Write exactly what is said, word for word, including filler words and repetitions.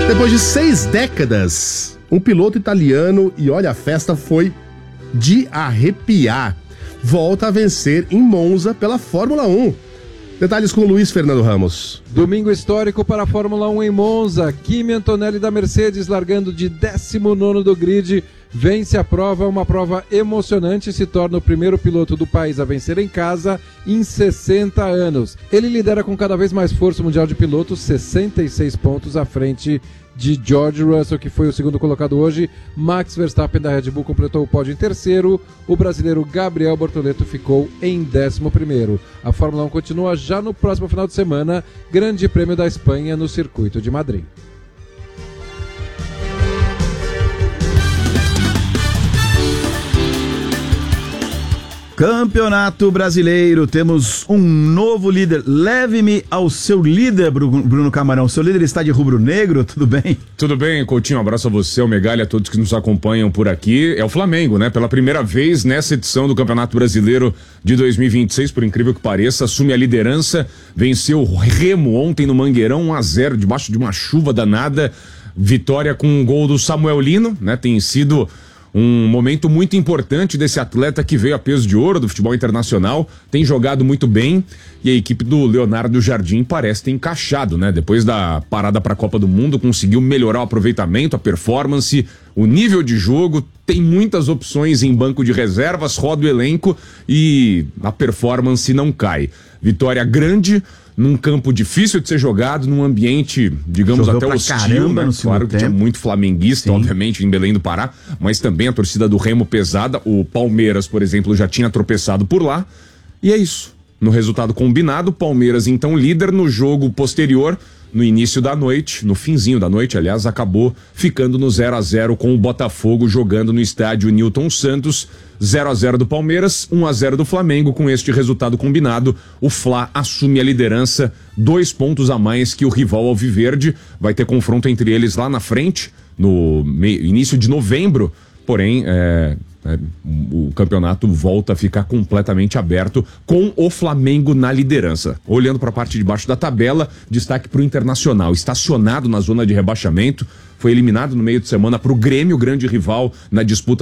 Depois de seis décadas, um piloto italiano, e olha, a festa foi de arrepiar, volta a vencer em Monza pela Fórmula um. Detalhes com Luiz Fernando Ramos. Domingo histórico para a Fórmula um em Monza. Kimi Antonelli da Mercedes, largando de décimo nono do grid, vence a prova, uma prova emocionante, e se torna o primeiro piloto do país a vencer em casa em sessenta anos. Ele lidera com cada vez mais força o Mundial de Pilotos, sessenta e seis pontos à frente de George Russell, que foi o segundo colocado hoje. Max Verstappen da Red Bull completou o pódio em terceiro. O brasileiro Gabriel Bortoleto ficou em décimo primeiro. A Fórmula um continua já no próximo final de semana, Grande Prêmio da Espanha no Circuito de Madrid. Campeonato Brasileiro, temos um novo líder. Leve-me ao seu líder, Bruno Camarão. Seu líder está de rubro-negro, tudo bem? Tudo bem, Coutinho, um abraço a você, ao Megalha, a todos que nos acompanham por aqui. É o Flamengo, né? Pela primeira vez nessa edição do Campeonato Brasileiro de dois mil e vinte e seis, por incrível que pareça, assume a liderança, venceu o Remo ontem no Mangueirão, um a zero, debaixo de uma chuva danada. Vitória com um gol do Samuel Lino, né? Tem sido um momento muito importante desse atleta que veio a peso de ouro do futebol internacional, tem jogado muito bem, e a equipe do Leonardo Jardim parece ter encaixado, né? Depois da parada para a Copa do Mundo, conseguiu melhorar o aproveitamento, a performance, o nível de jogo, tem muitas opções em banco de reservas, roda o elenco e a performance não cai. Vitória grande, num campo difícil de ser jogado, num ambiente, digamos, Jogou até hostil, né? Claro que tinha muito flamenguista, sim, obviamente, em Belém do Pará, mas também a torcida do Remo pesada. O Palmeiras, por exemplo, já tinha tropeçado por lá. E é isso. No resultado combinado, Palmeiras, então, líder. No jogo posterior, no início da noite, no finzinho da noite, aliás, acabou ficando no zero a zero com o Botafogo jogando no estádio Newton Santos. zero a zero do Palmeiras, um a zero do Flamengo. Com este resultado combinado, o Fla assume a liderança, dois pontos a mais que o rival alviverde. Vai ter confronto entre eles lá na frente, no meio, início de novembro, porém é, é, o campeonato volta a ficar completamente aberto com o Flamengo na liderança. Olhando para a parte de baixo da tabela, destaque para o Internacional, estacionado na zona de rebaixamento, foi eliminado no meio de semana para o Grêmio, grande rival na disputa